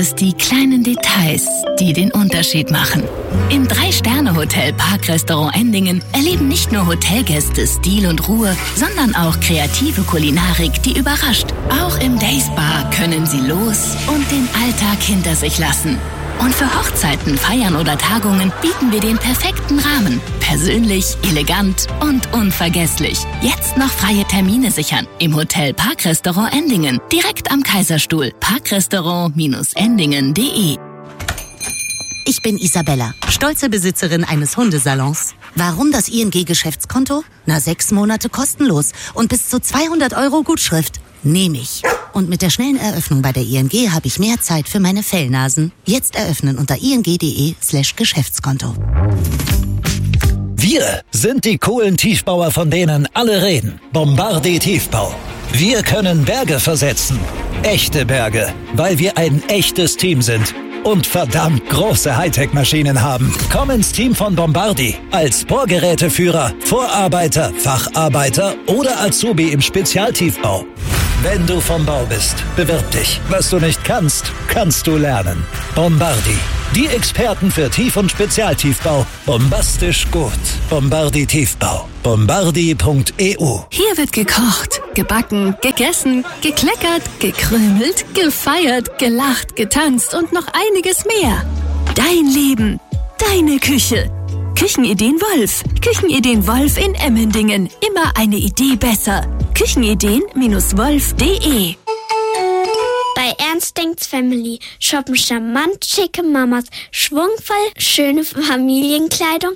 Es die kleinen Details, die den Unterschied machen. Im 3-Sterne-Hotel Parkrestaurant Endingen erleben nicht nur Hotelgäste Stil und Ruhe, sondern auch kreative Kulinarik, die überrascht. Auch im Dayspa können Sie los und den Alltag hinter sich lassen. Und für Hochzeiten, Feiern oder Tagungen bieten wir den perfekten Rahmen. Persönlich, elegant und unvergesslich. Jetzt noch freie Termine sichern im Hotel Parkrestaurant Endingen. Direkt am Kaiserstuhl. Parkrestaurant-endingen.de. Ich bin Isabella, stolze Besitzerin eines Hundesalons. Warum das ING-Geschäftskonto? 6 Monate kostenlos und bis zu 200 € Gutschrift. Nehme ich. Und mit der schnellen Eröffnung bei der ING habe ich mehr Zeit für meine Fellnasen. Jetzt eröffnen unter ing.de/Geschäftskonto. Wir sind die coolen Tiefbauer, von denen alle reden. Bombardier Tiefbau. Wir können Berge versetzen. Echte Berge, weil wir ein echtes Team sind. Und verdammt große Hightech-Maschinen haben. Komm ins Team von Bombardier. Als Bohrgeräteführer, Vorarbeiter, Facharbeiter oder Azubi im Spezialtiefbau. Wenn du vom Bau bist, bewirb dich. Was du nicht kannst, kannst du lernen. Bombardier. Die Experten für Tief- und Spezialtiefbau. Bombastisch gut. Bombardier Tiefbau. Bombardier.eu. Hier wird gekocht, gebacken, gegessen, gekleckert, gekrümelt, gefeiert, gelacht, getanzt und noch einiges mehr. Dein Leben, deine Küche. Küchenideen Wolf. Küchenideen Wolf in Emmendingen. Immer eine Idee besser. Küchenideen-wolf.de. Bei Ernst Denkt's Family shoppen charmant schicke Mamas, schwungvoll schöne Familienkleidung,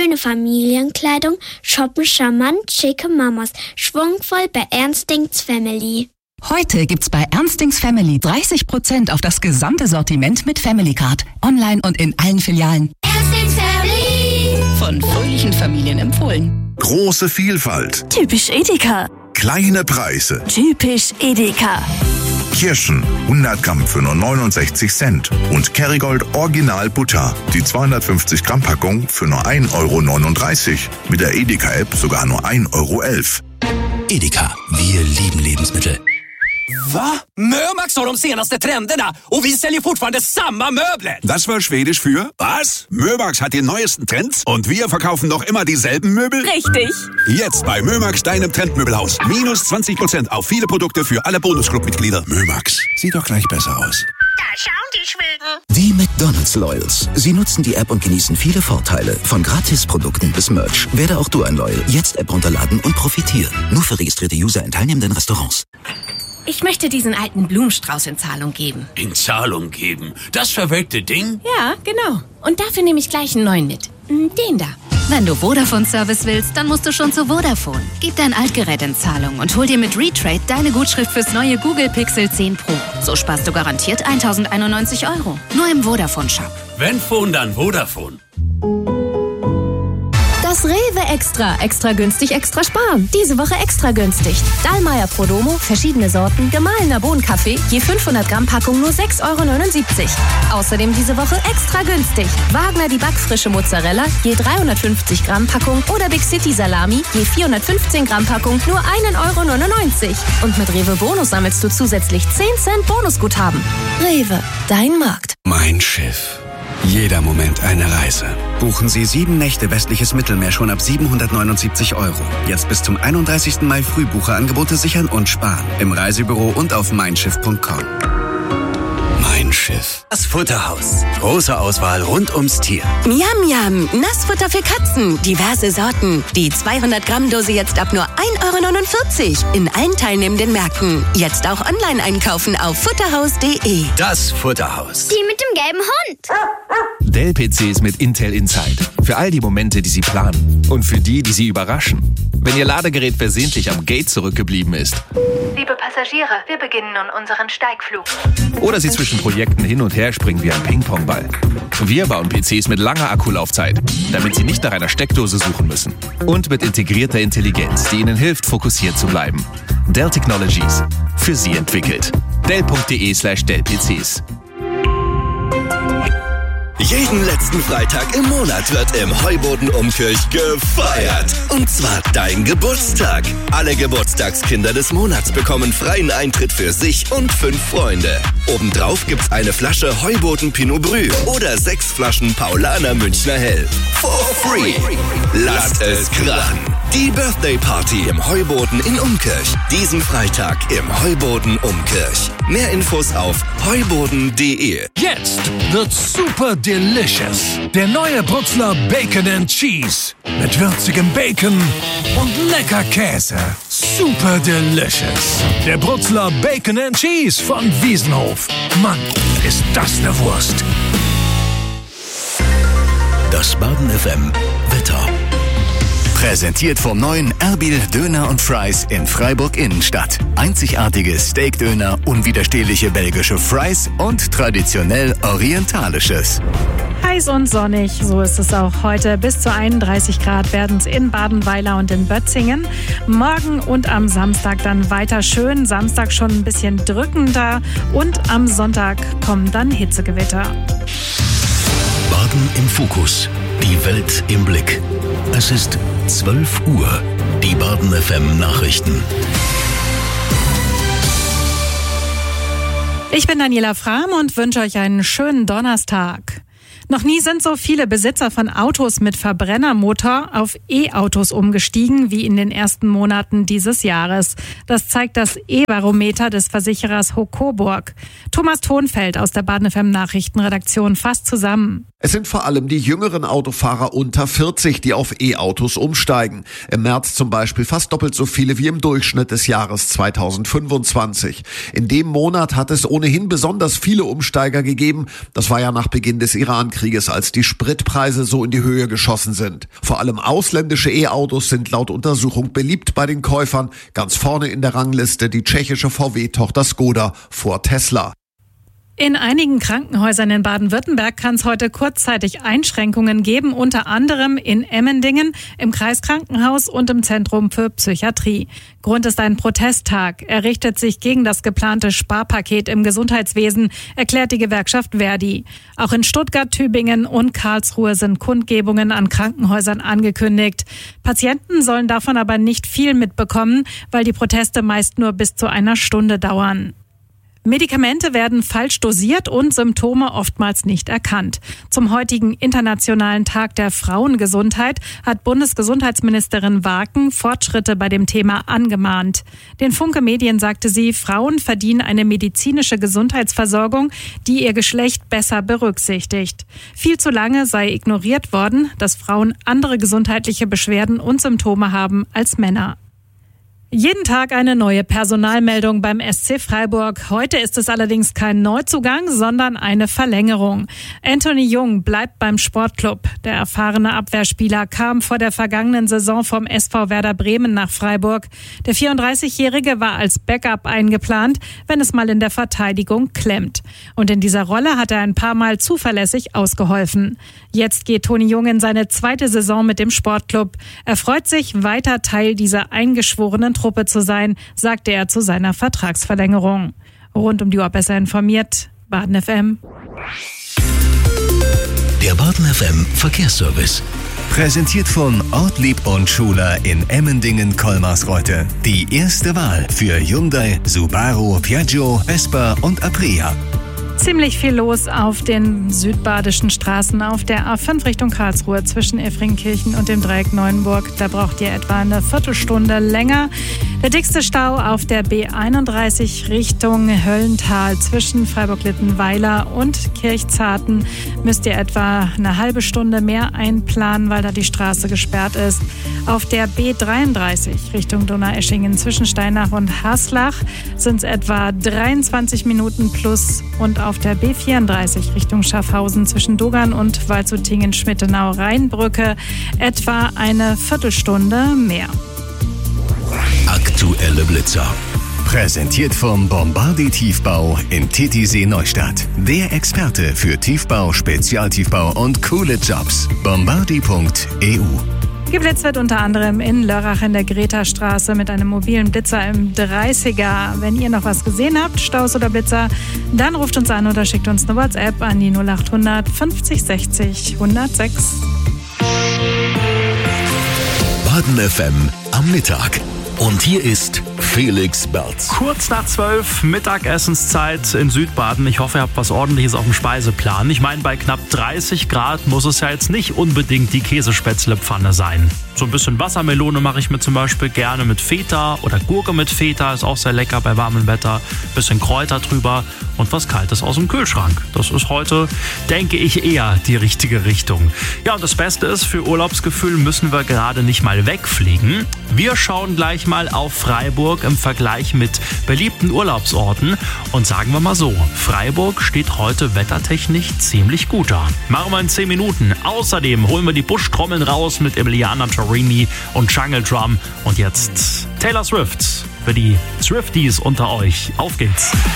shoppen charmant schicke Mamas, schwungvoll bei Ernst Denkt's Family. Heute gibt's bei Ernst Denkt's Family 30% auf das gesamte Sortiment mit Family Card. Online und in allen Filialen. Ernst Denkt's Family. Von fröhlichen Familien empfohlen. Große Vielfalt. Typisch Edeka. Kleine Preise. Typisch Edeka. Kirschen, 100 Gramm für nur 69 Cent. Und Kerrygold Original Butter, die 250 Gramm Packung für nur 1,39 €. Mit der Edeka-App sogar nur 1,11 €. Edeka, wir lieben Lebensmittel. Va? Mömax har de senaste trenderna och vi säljer fortfarande samma möbler. Das war Schwedisch für was? Mömax hat die neuesten Trends und wir verkaufen noch immer dieselben Möbel? Richtig. Jetzt bei Mömax, deinem Trendmöbelhaus. Minus 20% auf viele Produkte für alle Bonusclub-Mitglieder. Mömax, sieht doch gleich besser aus. Da schauen die Schweden. Die McDonald's Loyals. Sie nutzen die App und genießen viele Vorteile. Von Gratisprodukten bis Merch. Werde auch du ein Loyal. Jetzt App runterladen und profitieren. Nur für registrierte User in teilnehmenden Restaurants. Ich möchte diesen alten Blumenstrauß in Zahlung geben. In Zahlung geben? Das verwelkte Ding? Ja, genau. Und dafür nehme ich gleich einen neuen mit. Den da. Wenn du Vodafone-Service willst, dann musst du schon zu Vodafone. Gib dein Altgerät in Zahlung und hol dir mit Retrade deine Gutschrift fürs neue Google Pixel 10 Pro. So sparst du garantiert 1.091 €. Nur im Vodafone-Shop. Wenn Phone, dann Vodafone. Das Rewe Extra. Extra günstig, extra sparen. Diese Woche extra günstig. Dallmayr Prodomo, verschiedene Sorten, gemahlener Bohnenkaffee, je 500 Gramm Packung nur 6,79 €. Außerdem diese Woche extra günstig. Wagner die backfrische Mozzarella, je 350 Gramm Packung oder Big City Salami, je 415 Gramm Packung nur 1,99 €. Und mit Rewe Bonus sammelst du zusätzlich 10 Cent Bonusguthaben. Rewe, dein Markt. Mein Schiff. Jeder Moment eine Reise. Buchen Sie 7 Nächte westliches Mittelmeer schon ab 779 €. Jetzt bis zum 31. Mai Frühbucherangebote sichern und sparen. Im Reisebüro und auf meinschiff.com. Mein Schiff. Das Futterhaus. Große Auswahl rund ums Tier. Miam, miam. Nassfutter für Katzen. Diverse Sorten. Die 200 Gramm Dose jetzt ab nur 1,49 € in allen teilnehmenden Märkten. Jetzt auch online einkaufen auf futterhaus.de. Das Futterhaus. Die mit dem gelben Hund. Dell-PCs mit Intel Inside. Für all die Momente, die Sie planen. Und für die Sie überraschen. Wenn Ihr Ladegerät versehentlich am Gate zurückgeblieben ist. Liebe Passagiere, wir beginnen nun unseren Steigflug. Oder Sie zwischen Projekten hin und her springen wie ein Ping-Pong-Ball. Wir bauen PCs mit langer Akkulaufzeit, damit Sie nicht nach einer Steckdose suchen müssen. Und mit integrierter Intelligenz, die Ihnen hilft, fokussiert zu bleiben. Dell Technologies. Für Sie entwickelt. Dell.de/Dell-PCs. Jeden letzten Freitag im Monat wird im Heuboden Umkirch gefeiert. Und zwar dein Geburtstag. Alle Geburtstagskinder des Monats bekommen freien Eintritt für sich und 5 Freunde. Obendrauf gibt's eine Flasche Heuboden Pinot Brü oder 6 Flaschen Paulaner Münchner Hell. For free. Lasst es krachen. Die Birthday Party im Heuboden in Umkirch. Diesen Freitag im Heuboden Umkirch. Mehr Infos auf heuboden.de. Jetzt wird's super delicious. Der neue Brutzler Bacon and Cheese. Mit würzigem Bacon und lecker Käse. Super delicious. Der Brutzler Bacon and Cheese von Wiesenhof. Mann, ist das eine Wurst. Das Baden FM Wetter. Präsentiert vom neuen Erbil Döner und Fries in Freiburg Innenstadt. Einzigartige Steakdöner, unwiderstehliche belgische Fries und traditionell orientalisches. Heiß und sonnig, so ist es auch heute. Bis zu 31 Grad werden es in Badenweiler und in Bötzingen. Morgen und am Samstag dann weiter schön. Samstag schon ein bisschen drückender und am Sonntag kommen dann Hitzegewitter. Baden im Fokus. Die Welt im Blick. Es ist 12 Uhr. Die Baden FM Nachrichten. Ich bin Daniela Frahm und wünsche euch einen schönen Donnerstag. Noch nie sind so viele Besitzer von Autos mit Verbrennermotor auf E-Autos umgestiegen wie in den ersten Monaten dieses Jahres. Das zeigt das E-Barometer des Versicherers Hocoburg. Thomas Thonfeld aus der Baden FM Nachrichtenredaktion fasst zusammen. Es sind vor allem die jüngeren Autofahrer unter 40, die auf E-Autos umsteigen. Im März zum Beispiel fast doppelt so viele wie im Durchschnitt des Jahres 2025. In dem Monat hat es ohnehin besonders viele Umsteiger gegeben. Das war ja nach Beginn des Iran-Krieges, als die Spritpreise so in die Höhe geschossen sind. Vor allem ausländische E-Autos sind laut Untersuchung beliebt bei den Käufern. Ganz vorne in der Rangliste die tschechische VW-Tochter Skoda vor Tesla. In einigen Krankenhäusern in Baden-Württemberg kann es heute kurzzeitig Einschränkungen geben, unter anderem in Emmendingen, im Kreiskrankenhaus und im Zentrum für Psychiatrie. Grund ist ein Protesttag. Er richtet sich gegen das geplante Sparpaket im Gesundheitswesen, erklärt die Gewerkschaft Verdi. Auch in Stuttgart, Tübingen und Karlsruhe sind Kundgebungen an Krankenhäusern angekündigt. Patienten sollen davon aber nicht viel mitbekommen, weil die Proteste meist nur bis zu einer Stunde dauern. Medikamente werden falsch dosiert und Symptome oftmals nicht erkannt. Zum heutigen Internationalen Tag der Frauengesundheit hat Bundesgesundheitsministerin Warken Fortschritte bei dem Thema angemahnt. Den Funke Medien sagte sie, Frauen verdienen eine medizinische Gesundheitsversorgung, die ihr Geschlecht besser berücksichtigt. Viel zu lange sei ignoriert worden, dass Frauen andere gesundheitliche Beschwerden und Symptome haben als Männer. Jeden Tag eine neue Personalmeldung beim SC Freiburg. Heute ist es allerdings kein Neuzugang, sondern eine Verlängerung. Anthony Jung bleibt beim Sportclub. Der erfahrene Abwehrspieler kam vor der vergangenen Saison vom SV Werder Bremen nach Freiburg. Der 34-Jährige war als Backup eingeplant, wenn es mal in der Verteidigung klemmt. Und in dieser Rolle hat er ein paar Mal zuverlässig ausgeholfen. Jetzt geht Toni Jung in seine zweite Saison mit dem Sportclub. Er freut sich, weiter Teil dieser eingeschworenen Truppe zu sein, sagte er zu seiner Vertragsverlängerung. Rund um die Uhr besser informiert, Baden FM. Der Baden FM Verkehrsservice. Präsentiert von Ortlieb und Schuler in Emmendingen-Kolmarsreuth. Die erste Wahl für Hyundai, Subaru, Piaggio, Vespa und Aprilia. Ziemlich viel los auf den südbadischen Straßen auf der A5 Richtung Karlsruhe zwischen Effringkirchen und dem Dreieck Neuenburg. Da braucht ihr etwa eine Viertelstunde länger. Der dickste Stau auf der B31 Richtung Höllental zwischen Freiburg-Littenweiler und Kirchzarten. Müsst ihr etwa eine halbe Stunde mehr einplanen, weil da die Straße gesperrt ist. Auf der B33 Richtung Donaueschingen zwischen Steinach und Haslach sind es etwa 23 Minuten plus und auf der B34 Richtung Schaffhausen zwischen Dogern und Waldshutingen-Schmittenau-Rheinbrücke etwa eine Viertelstunde mehr. Aktuelle Blitzer. Präsentiert vom Bombardier Tiefbau in Titisee Neustadt. Der Experte für Tiefbau, Spezialtiefbau und coole Jobs. Bombardier.eu. Geblitzt wird unter anderem in Lörrach in der Greta-Straße mit einem mobilen Blitzer im 30er. Wenn ihr noch was gesehen habt, Staus oder Blitzer, dann ruft uns an oder schickt uns eine WhatsApp an die 0800 50 60 106. Baden FM am Mittag. Und hier ist Felix Berz. Kurz nach 12, Mittagessenszeit in Südbaden. Ich hoffe, ihr habt was Ordentliches auf dem Speiseplan. Ich meine, bei knapp 30 Grad muss es ja jetzt nicht unbedingt die Käsespätzlepfanne sein. So ein bisschen Wassermelone mache ich mir zum Beispiel gerne mit Feta oder Gurke mit Feta. Ist auch sehr lecker bei warmem Wetter. Bisschen Kräuter drüber und was Kaltes aus dem Kühlschrank. Das ist heute, denke ich, eher die richtige Richtung. Ja, und das Beste ist, für Urlaubsgefühl müssen wir gerade nicht mal wegfliegen. Wir schauen gleich mal auf Freiburg im Vergleich mit beliebten Urlaubsorten. Und sagen wir mal so, Freiburg steht heute wettertechnisch ziemlich gut da. Machen wir in 10 Minuten. Außerdem holen wir die Buschtrommeln raus mit Emiliana Torini und Jungle Drum. Und jetzt Taylor Swift für die Swifties unter euch. Auf geht's.